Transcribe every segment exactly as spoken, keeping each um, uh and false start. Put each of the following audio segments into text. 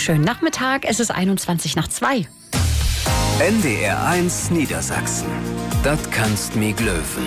Schönen Nachmittag, es ist einundzwanzig nach zwei. N D R eins Niedersachsen. Das kannst mi glöwen.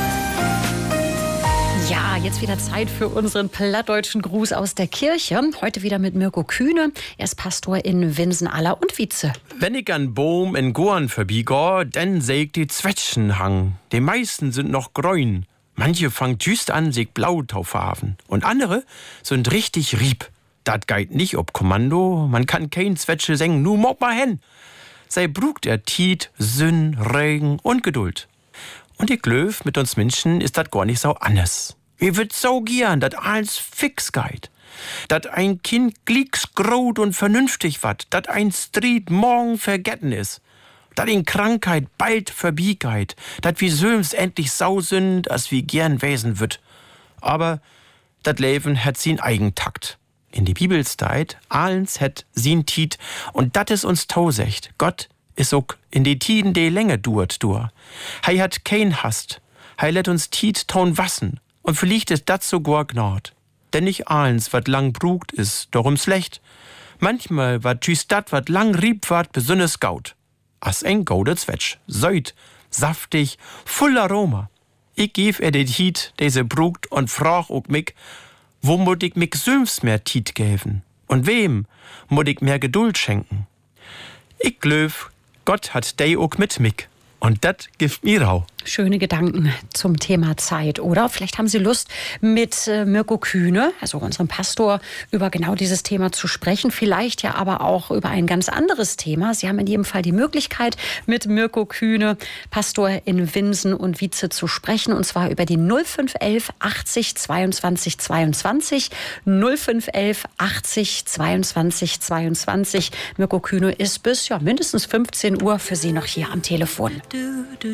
Ja, jetzt wieder Zeit für unseren plattdeutschen Gruß aus der Kirche. Heute wieder mit Mirko Kühne. Er ist Pastor in Winsen-Aller und Vize. Wenn ich an Boom in Goan vorbeigehe, dann seh ich die Zwetschgen hang. Die meisten sind noch grün. Manche fangen just an, sich blau taufarben. Und andere sind richtig rieb. Dat geht nicht ob Kommando. Man kann kein Zwetsche sengen, nur mob mal hin. Sei brugt er Tiet, Sünn, Regen und Geduld. Und ich glöw, mit uns Menschen ist dat gar nicht so anders. Wir würd so gern, dat alles fix geht. Dat ein Kind glicks grot und vernünftig wat, dat ein Street morgen vergessen is. Dat in Krankheit bald verbiegeht, dat wie Söms endlich sau sind, as wie gern wesen wird. Aber dat Leben hat sin Eigentakt. In die Bibelszeit, allens het sin Tiet, und dat is uns tausecht. Gott is ook in die Tiden de Länge duert dur. Hei hat kein Hast, hei let uns Tiet taun wassen, und vielleicht is dat sogar gnad. Denn nicht allens, wat lang brugt is, darum schlecht. Manchmal wat tüs dat, wat lang rieb wart, besünnes gaut. As ein gaude Zwetsch, säut, saftig, voll Aroma. Ich geb er den Tiet, deze brugt, und frag ook mich, wo mut ich mich süms mehr Tiet gäven? Und wem mut ich mehr Geduld schenken? Ich glöw, Gott hat dei ook mit mich. Und dat gibt mir auch. Schöne Gedanken zum Thema Zeit, oder? Vielleicht haben Sie Lust, mit äh, Mirko Kühne, also unserem Pastor, über genau dieses Thema zu sprechen. Vielleicht ja aber auch über ein ganz anderes Thema. Sie haben in jedem Fall die Möglichkeit, mit Mirko Kühne, Pastor in Winsen und Vize, zu sprechen. Und zwar über die null fünf elf achtzig zweiundzwanzig zweiundzwanzig. null fünf elf achtzig zweiundzwanzig zweiundzwanzig. Mirko Kühne ist bis ja, mindestens fünfzehn Uhr für Sie noch hier am Telefon.